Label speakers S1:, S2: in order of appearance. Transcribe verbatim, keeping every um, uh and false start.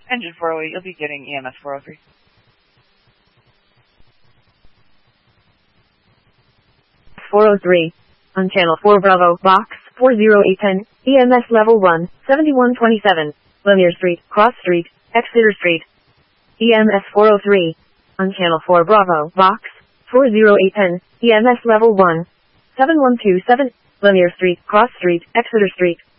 S1: Engine four oh eight, you'll be getting E M S four oh three.
S2: four oh three. On channel four Bravo, box four oh eight ten, E M S level one, seventy-one twenty-seven, Lanier Street, Cross Street, Exeter Street. E M S four oh three. On channel four Bravo, box four oh eight ten, E M S level one, seven one two seven, Lanier Street, Cross Street, Exeter Street.